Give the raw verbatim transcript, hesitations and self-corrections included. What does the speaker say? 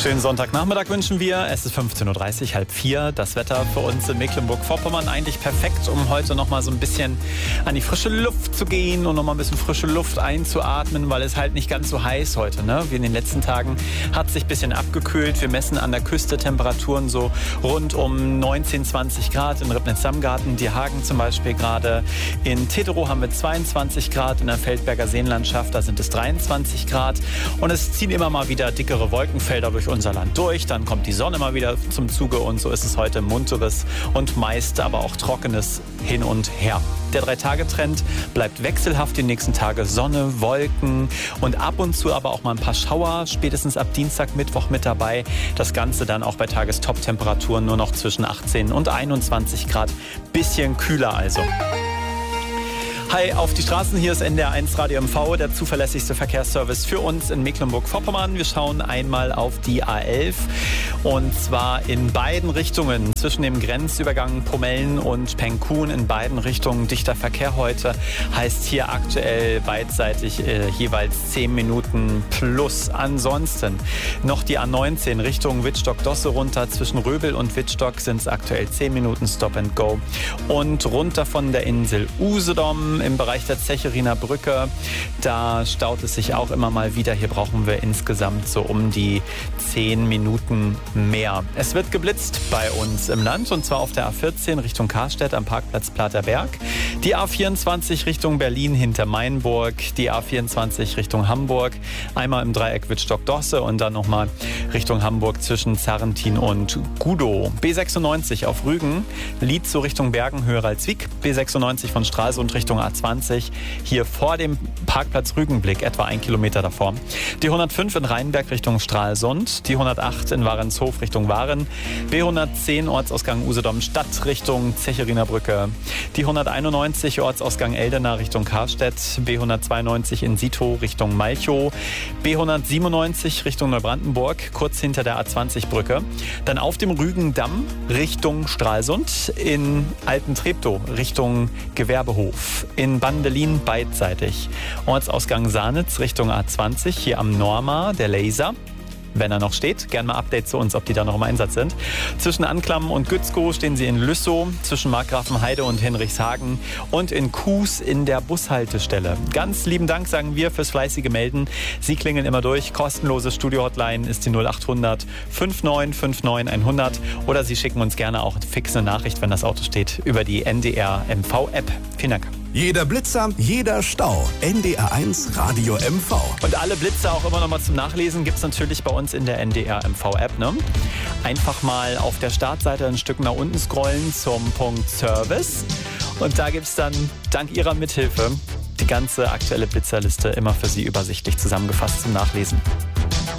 Schönen Sonntagnachmittag wünschen wir. Es ist fünfzehn Uhr dreißig, halb vier. Das Wetter für uns in Mecklenburg-Vorpommern eigentlich perfekt, um heute noch mal so ein bisschen an die frische Luft zu gehen und noch mal ein bisschen frische Luft einzuatmen, weil es halt nicht ganz so heiß heute, ne? Wie in den letzten Tagen hat sich ein bisschen abgekühlt. Wir messen an der Küste Temperaturen so rund um neunzehn, zwanzig Grad in Ribnitz-Samgarten, die Hagen zum Beispiel gerade. In Teterow haben wir zweiundzwanzig Grad, in der Feldberger Seenlandschaft, da sind es dreiundzwanzig Grad. Und es ziehen immer mal wieder dickere Wolkenfelder durch unser Land durch. Dann kommt die Sonne mal wieder zum Zuge und so ist es heute munteres und meist aber auch trockenes Hin und Her. Der Drei-Tage-Trend bleibt wechselhaft die nächsten Tage. Sonne, Wolken und ab und zu aber auch mal ein paar Schauer, spätestens ab Dienstag, Mittwoch mit dabei. Das Ganze dann auch bei Tagestop-Temperaturen nur noch zwischen achtzehn und einundzwanzig Grad. Bisschen kühler also. Hi, auf die Straßen, hier ist N D R eins Radio M V, der zuverlässigste Verkehrsservice für uns in Mecklenburg-Vorpommern. Wir schauen einmal auf die A elf und zwar in beiden Richtungen, zwischen dem Grenzübergang Pomellen und Penkun, in beiden Richtungen dichter Verkehr heute. Heißt hier aktuell beidseitig äh, jeweils zehn Minuten plus. Ansonsten noch die A neunzehn Richtung Wittstock-Dosse runter, zwischen Röbel und Wittstock sind es aktuell zehn Minuten Stop and Go. Und runter von der Insel Usedom im Bereich der Zecheriner Brücke, da staut es sich auch immer mal wieder. Hier brauchen wir insgesamt so um die zehn Minuten mehr. Es wird geblitzt bei uns im Land und zwar auf der A vierzehn Richtung Karstedt am Parkplatz Platerberg, die A vierundzwanzig Richtung Berlin hinter Mainburg, die A vierundzwanzig Richtung Hamburg, einmal im Dreieck Wittstock-Dosse und dann nochmal Richtung Hamburg zwischen Zarrentin und Gudow. B sechsundneunzig auf Rügen, Lietzow so Richtung Bergen, Höheralswiek, B sechsundneunzig von Stralsund Richtung A zwanzig, hier vor dem Parkplatz Rügenblick, etwa ein Kilometer davor. Die hundertfünf in Rheinberg Richtung Stralsund, die hundertacht in Warenshof Richtung Waren, B hundertzehn Ortsausgang Usedom Stadt Richtung Zecheriner Brücke, die hunderteinundneunzig Ortsausgang Eldena Richtung Karstedt, B hundertzweiundneunzig in Sito Richtung Malchow, B hundertsiebenundneunzig Richtung Neubrandenburg, kurz hinter der A zwanzig Brücke, dann auf dem Rügendamm Richtung Stralsund, in Altentreptow Richtung Gewerbehof, in Bandelin beidseitig. Ortsausgang Sahnitz Richtung A zwanzig, hier am Norma, der Laser. Wenn er noch steht, gerne mal Update zu uns, ob die da noch im Einsatz sind. Zwischen Anklam und Gützkow stehen sie in Lüssow, zwischen Markgrafenheide und Henrichshagen und in Kues in der Bushaltestelle. Ganz lieben Dank, sagen wir, fürs fleißige Melden. Sie klingeln immer durch. Kostenlose Studio-Hotline ist die null acht hundert neunundfünfzig neunundfünfzig hundert oder Sie schicken uns gerne auch fix eine Nachricht, wenn das Auto steht, über die N D R M V-App. Vielen Dank. Jeder Blitzer, jeder Stau. N D R eins Radio M V. Und alle Blitze auch immer noch mal zum Nachlesen gibt es natürlich bei uns in der N D R M V-App. Ne? Einfach mal auf der Startseite ein Stück nach unten scrollen zum Punkt Service. Und da gibt es dann dank Ihrer Mithilfe die ganze aktuelle Blitzerliste immer für Sie übersichtlich zusammengefasst zum Nachlesen.